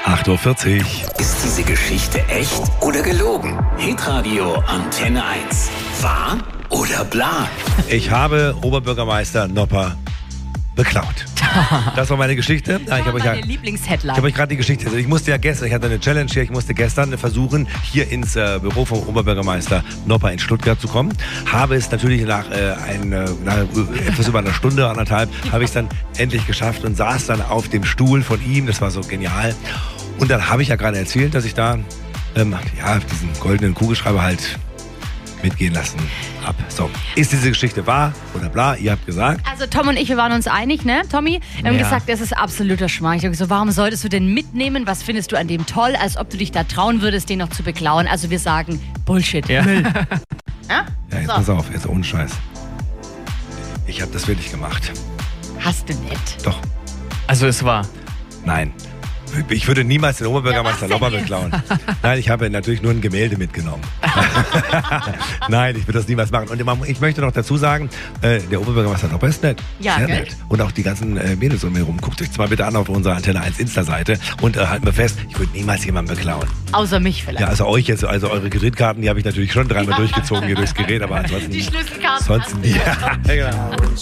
8:40 Uhr. Ist diese Geschichte echt oder gelogen? Hitradio Antenne 1. Wahr oder bla? Ich habe Oberbürgermeister Nopper beklaut. Das war meine Geschichte. Das war meine Lieblingsheadline. Ich habe euch gerade die Geschichte. Also ich hatte eine Challenge hier. Ich musste gestern versuchen, hier ins Büro vom Oberbürgermeister Nopper in Stuttgart zu kommen. Habe es natürlich nach etwas über einer Stunde, anderthalb, habe ich es dann endlich geschafft und saß dann auf dem Stuhl von ihm. Das war so genial. Und dann habe ich ja gerade erzählt, dass ich da diesen goldenen Kugelschreiber halt mitgehen lassen habe. So, ist diese Geschichte wahr oder bla? Ihr habt gesagt. Also Tom und ich, wir waren uns einig, ne, Tommy? Wir haben gesagt, das ist absoluter Schmarrn. Ich habe gesagt, warum solltest du den mitnehmen? Was findest du an dem toll? Als ob du dich da trauen würdest, den noch zu beklauen. Also wir sagen, Bullshit, Müll. Ja, jetzt pass auf, jetzt ohne Scheiß. Ich habe das wirklich gemacht. Hast du nicht? Doch. Also es war. Nein. Ich würde niemals den Oberbürgermeister Nopper beklauen. Nein, ich habe natürlich nur ein Gemälde mitgenommen. Nein, ich würde das niemals machen. Und ich möchte noch dazu sagen, der Oberbürgermeister Nopper ist nett. Ja, sehr gell? nett. Und auch die ganzen Mädels um mich herum. Guckt euch zwar bitte an auf unserer Antenne 1 Insta-Seite und halten wir fest, ich würde niemals jemanden beklauen. Außer mich vielleicht. Ja, also euch jetzt, also eure Kreditkarten, die habe ich natürlich schon dreimal durchgezogen hier durchs Gerät, aber ansonsten... Die Schlüsselkarten. Ansonsten, ja, genau.